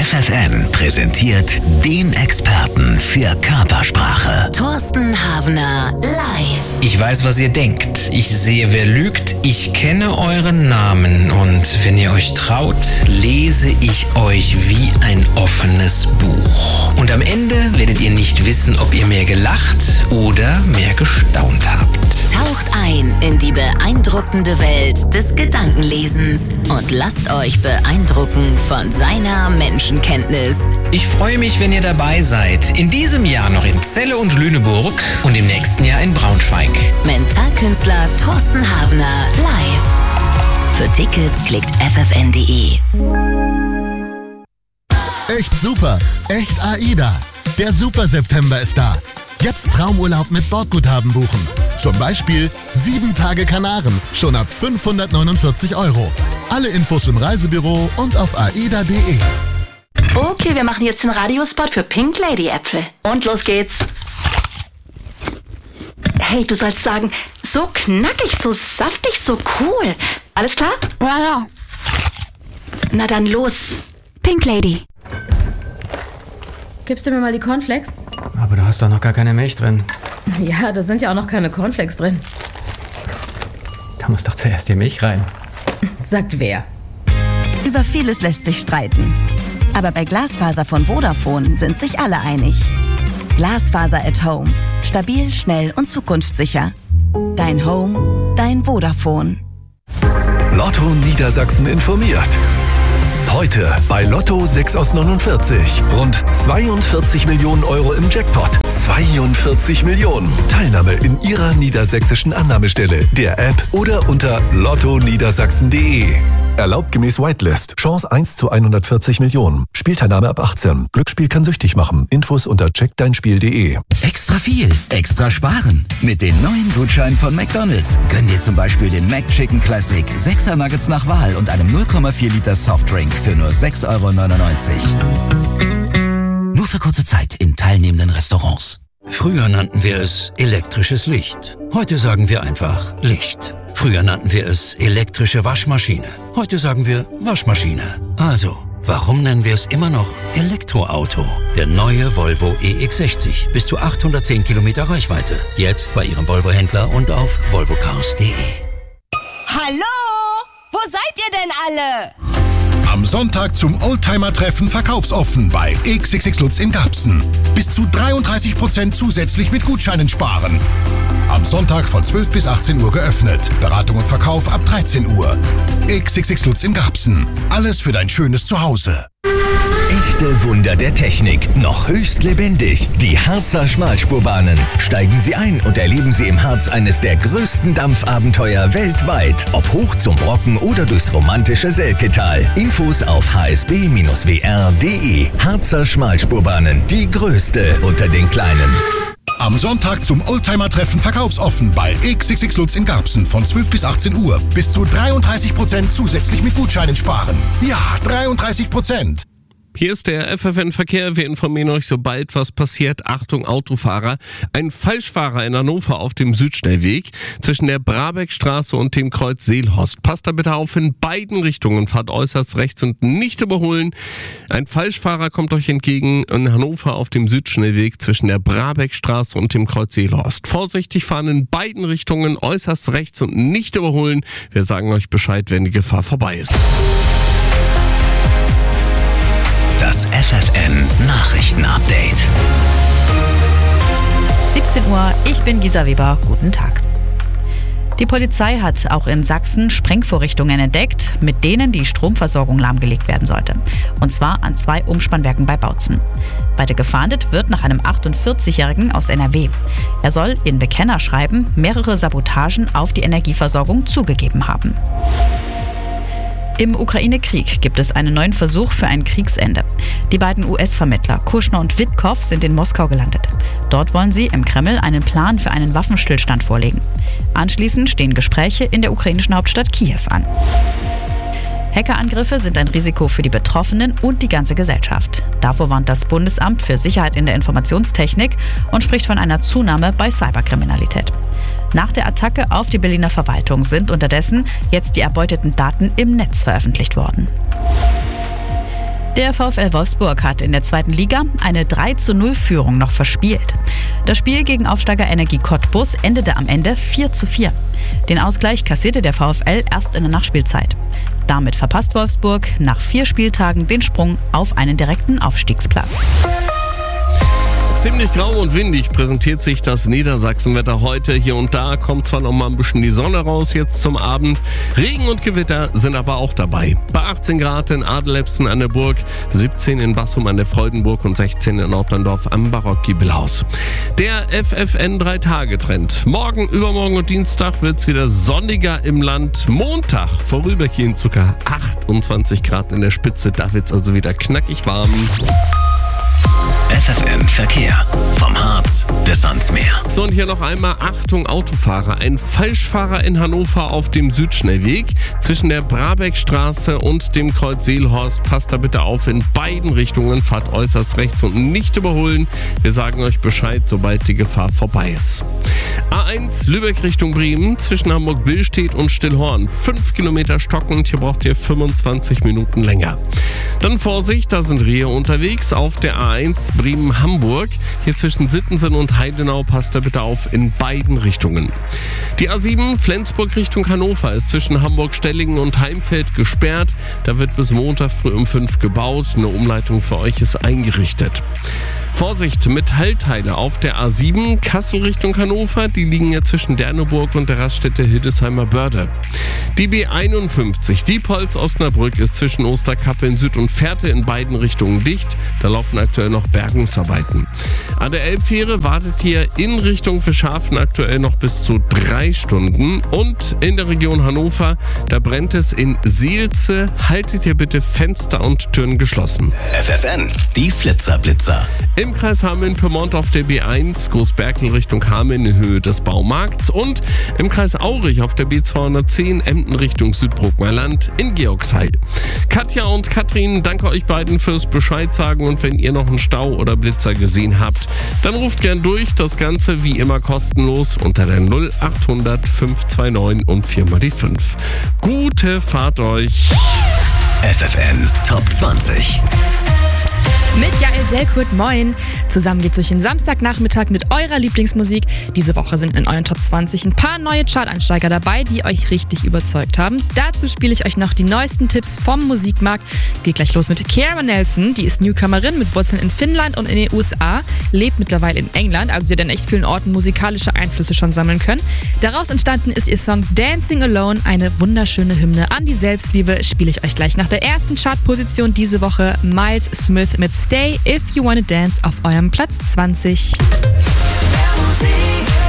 FFN präsentiert den Experten für Körpersprache. Thorsten Havener live. Ich weiß, was ihr denkt. Ich sehe, wer lügt. Ich kenne euren Namen. Und wenn ihr euch traut, lese ich euch wie ein offenes Buch. Und am Ende werdet ihr nicht wissen, ob ihr mehr gelacht oder mehr gestaunt habt. Taucht ein in die beeindruckende Welt des Gedankenlesens und lasst euch beeindrucken von seiner Menschenkenntnis. Ich freue mich, wenn ihr dabei seid. In diesem Jahr noch in Celle und Lüneburg und im nächsten Jahr in Braunschweig. Mentalkünstler Thorsten Havener live. Für Tickets klickt ffn.de. Echt super, echt AIDA. Der Super September ist da. Jetzt Traumurlaub mit Bordguthaben buchen. Zum Beispiel 7 Tage Kanaren, schon ab 549 €. Alle Infos im Reisebüro und auf aida.de. Okay, wir machen jetzt den Radiospot für Pink Lady Äpfel. Und los geht's. Hey, du sollst sagen, so knackig, so saftig, so cool. Alles klar? Ja. Na dann los. Pink Lady. Gibst du mir mal die Cornflakes? Aber du hast doch noch gar keine Milch drin. Ja, da sind ja auch noch keine Cornflakes drin. Da muss doch zuerst die Milch rein. Sagt wer? Über vieles lässt sich streiten. Aber bei Glasfaser von Vodafone sind sich alle einig. Glasfaser at Home. Stabil, schnell und zukunftssicher. Dein Home, dein Vodafone. Lotto Niedersachsen informiert. Heute bei Lotto 6 aus 49. Rund 42 Millionen € im Jackpot. 42 Millionen. Teilnahme in Ihrer niedersächsischen Annahmestelle, der App oder unter lottoniedersachsen.de. Erlaubt gemäß Whitelist. Chance 1 zu 140 Millionen. Spielteilnahme ab 18. Glücksspiel kann süchtig machen. Infos unter checkdeinspiel.de. Extra viel, extra sparen. Mit den neuen Gutscheinen von McDonald's. Gönn dir zum Beispiel den McChicken Classic, 6er Nuggets nach Wahl und einem 0,4 Liter Softdrink für nur 6,99 €. Nur für kurze Zeit in teilnehmenden Restaurants. Früher nannten wir es elektrisches Licht. Heute sagen wir einfach Licht. Früher nannten wir es elektrische Waschmaschine. Heute sagen wir Waschmaschine. Also, warum nennen wir es immer noch Elektroauto? Der neue Volvo EX60. Bis zu 810 Kilometer Reichweite. Jetzt bei Ihrem Volvo-Händler und auf volvocars.de. Hallo? Wo seid ihr denn alle? Am Sonntag zum Oldtimer-Treffen verkaufsoffen bei XXX Lutz in Garbsen. Bis zu 33% zusätzlich mit Gutscheinen sparen. Am Sonntag von 12 bis 18 Uhr geöffnet. Beratung und Verkauf ab 13 Uhr. XXX Lutz in Garbsen. Alles für dein schönes Zuhause. Echte Wunder der Technik, noch höchst lebendig. Die Harzer Schmalspurbahnen. Steigen Sie ein und erleben Sie im Harz eines der größten Dampfabenteuer weltweit. Ob hoch zum Brocken oder durchs romantische Selketal. Infos auf hsb-wr.de. Harzer Schmalspurbahnen, die größte unter den kleinen. Am Sonntag zum Oldtimer-Treffen verkaufsoffen bei XXX Lutz in Garbsen von 12 bis 18 Uhr. Bis zu 33% zusätzlich mit Gutscheinen sparen. Ja, 33%. Hier ist der FFN-Verkehr. Wir informieren euch, sobald was passiert. Achtung, Autofahrer. Ein Falschfahrer in Hannover auf dem Südschnellweg zwischen der Brabeckstraße und dem Kreuz Seelhorst. Passt da bitte auf, in beiden Richtungen fahrt äußerst rechts und nicht überholen. Ein Falschfahrer kommt euch entgegen in Hannover auf dem Südschnellweg zwischen der Brabeckstraße und dem Kreuz Seelhorst. Vorsichtig fahren in beiden Richtungen, äußerst rechts und nicht überholen. Wir sagen euch Bescheid, wenn die Gefahr vorbei ist. Das FFN-Nachrichten-Update. 17 Uhr, ich bin Gisa Weber. Guten Tag. Die Polizei hat auch in Sachsen Sprengvorrichtungen entdeckt, mit denen die Stromversorgung lahmgelegt werden sollte. Und zwar an 2 Umspannwerken bei Bautzen. Weiter gefahndet wird nach einem 48-Jährigen aus NRW. Er soll in Bekennerschreiben mehrere Sabotagen auf die Energieversorgung zugegeben haben. Im Ukraine-Krieg gibt es einen neuen Versuch für ein Kriegsende. Die beiden US-Vermittler Kushner und Witkow sind in Moskau gelandet. Dort wollen sie im Kreml einen Plan für einen Waffenstillstand vorlegen. Anschließend stehen Gespräche in der ukrainischen Hauptstadt Kiew an. Hackerangriffe sind ein Risiko für die Betroffenen und die ganze Gesellschaft. Davor warnt das Bundesamt für Sicherheit in der Informationstechnik und spricht von einer Zunahme bei Cyberkriminalität. Nach der Attacke auf die Berliner Verwaltung sind unterdessen jetzt die erbeuteten Daten im Netz veröffentlicht worden. Der VfL Wolfsburg hat in der 2. Liga eine 3:0-Führung noch verspielt. Das Spiel gegen Aufsteiger Energie Cottbus endete am Ende 4:4. Den Ausgleich kassierte der VfL erst in der Nachspielzeit. Damit verpasst Wolfsburg nach 4 Spieltagen den Sprung auf einen direkten Aufstiegsplatz. Ziemlich grau und windig präsentiert sich das Niedersachsenwetter heute. Hier und da kommt zwar noch mal ein bisschen die Sonne raus jetzt zum Abend. Regen und Gewitter sind aber auch dabei. Bei 18 Grad in Adelebsen an der Burg, 17 in Bassum an der Freudenburg und 16 in Ortlandorf am Barock-Giebelhaus. Der FFN 3-Tage-Trend. Morgen, übermorgen und Dienstag wird es wieder sonniger im Land. Montag vorübergehend sogar 28 Grad in der Spitze. Da wird es also wieder knackig warm. FFN Verkehr. Vom Harz bis ans Meer. So, und hier noch einmal Achtung Autofahrer. Ein Falschfahrer in Hannover auf dem Südschnellweg zwischen der Brabeckstraße und dem Kreuz Seelhorst. Passt da bitte auf, in beiden Richtungen fahrt äußerst rechts und nicht überholen. Wir sagen euch Bescheid, sobald die Gefahr vorbei ist. A1 Lübeck Richtung Bremen zwischen Hamburg-Billstedt und Stillhorn. 5 Kilometer stockend, hier braucht ihr 25 Minuten länger. Dann Vorsicht, da sind Rehe unterwegs auf der A1 Bremen-Hamburg. Hier zwischen Sittensen und Heidenau passt da bitte auf, in beiden Richtungen. Die A7 Flensburg Richtung Hannover ist zwischen Hamburg-Stellingen und Heimfeld gesperrt. Da wird bis Montag früh um 5 gebaut. Eine Umleitung für euch ist eingerichtet. Vorsicht, Metallteile auf der A7 Kassel Richtung Hannover, die liegen ja zwischen Derneburg und der Raststätte Hildesheimer Börde. Die B51 Diepholz-Osnabrück ist zwischen Osterkappeln Süd und Fährte in beiden Richtungen dicht. Da laufen aktuell noch Bergungsarbeiten. An der Elbfähre wartet ihr in Richtung Fischhafen aktuell noch bis zu 3 Stunden. Und in der Region Hannover, da brennt es in Seelze. Haltet ihr bitte Fenster und Türen geschlossen. FFN, die Flitzerblitzer. Im Kreis Hameln-Pyrmont auf der B1 Großberkel Richtung Hameln in Höhe des Baumarkts und im Kreis Aurich auf der B210 Emden Richtung Südbrookmer-Land in Georgsheil. Katja und Katrin, danke euch beiden fürs Bescheid sagen und wenn ihr noch einen Stau oder Blitzer gesehen habt, dann ruft gern durch. Das Ganze wie immer kostenlos unter der 0800 529 und 4 mal die 5. Gute Fahrt euch! FFN Top 20. Mit Jael Delkurt, moin. Zusammen geht's durch den Samstagnachmittag mit eurer Lieblingsmusik. Diese Woche sind in euren Top 20 ein paar neue Chart-Einsteiger dabei, die euch richtig überzeugt haben. Dazu spiele ich euch noch die neuesten Tipps vom Musikmarkt. Geht gleich los mit Ciara Nelson. Die ist Newcomerin mit Wurzeln in Finnland und in den USA, lebt mittlerweile in England, also sie hat an echt vielen Orten musikalische Einflüsse schon sammeln können. Daraus entstanden ist ihr Song Dancing Alone, eine wunderschöne Hymne an die Selbstliebe. Spiele ich euch gleich nach der ersten Chartposition diese Woche. Miles Smith mit Stay If You Wanna Dance auf eurem Platz 20. Mehr Musik.